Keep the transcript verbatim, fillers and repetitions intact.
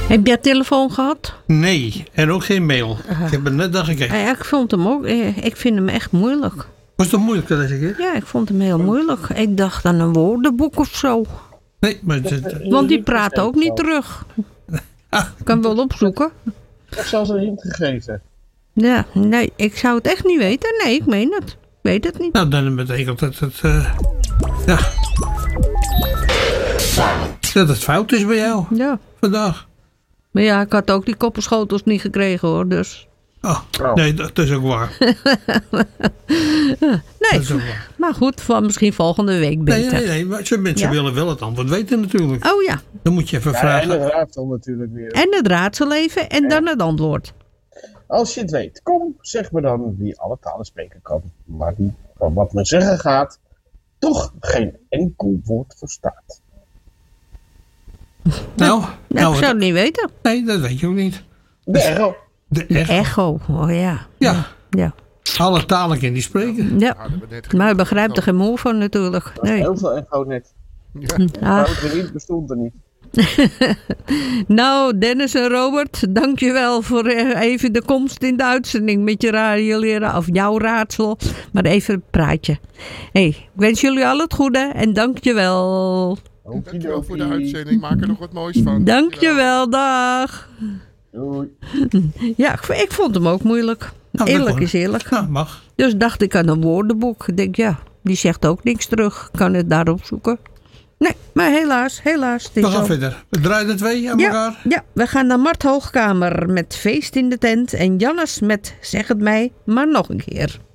Heb jij telefoon gehad? Nee, en ook geen mail. Uh, ik heb er net naar gekeken. Ja, ik vond hem ook. Ik vind hem echt moeilijk. Was het moeilijk deze keer? Ja, ik vond hem heel moeilijk. Ik dacht aan een woordenboek of zo. Nee, maar het, want die praat ook niet terug. Ah. Ik kan wel opzoeken. Ik heb zelfs een hint gegeven. Ja, nee, ik zou het echt niet weten. Nee, ik meen het. Ik weet het niet. Nou, dan betekent dat het... Uh, ja. Dat het fout is bij jou. Ja. Vandaag. Maar ja, ik had ook die koppenschotels niet gekregen hoor, dus... Oh, oh. Nee, dat is ook waar. nee, dat is ook waar. Maar goed, van misschien volgende week beter. Nee, nee, nee, maar mensen ja? willen wel het antwoord weten natuurlijk. Oh ja. Dan moet je even ja, vragen. En het raadsel natuurlijk weer. En het raadsel even en ja. dan het antwoord. Als je het weet, kom, zeg me dan wie alle talen spreken kan. Maar die van wat men zeggen gaat, toch geen enkel woord verstaat. Nou, nou, nou ik zou het niet weten. Nee, dat weet je ook niet. De echo. De echo. De echo, oh ja. Ja. ja. Alle talen kan die spreken. Ja, maar je begrijpt er geen moe van natuurlijk. Nee. Heel veel echo net. Ja. Ach. Er niet, bestond er niet. Nou, Dennis en Robert, dankjewel voor even de komst in de uitzending met je radio leren, of jouw raadsel, maar even een praatje. Hey, ik wens jullie al het goede en dankjewel. Dankjewel voor de uitzending, maak er nog wat moois van. Dankjewel, dag. Doei. Ja, ik, ik vond hem ook moeilijk. Nou, eerlijk is eerlijk. Nou, mag. Dus dacht ik aan een woordenboek. Ik denk, ja, die zegt ook niks terug. Kan het daarop zoeken? Nee, maar helaas, helaas. Het is we gaan zo. verder. We draaien de twee aan ja, elkaar. Ja, we gaan naar Mart Hoogkamer met Feest in de Tent. En Jannes met Zeg het mij maar nog een keer.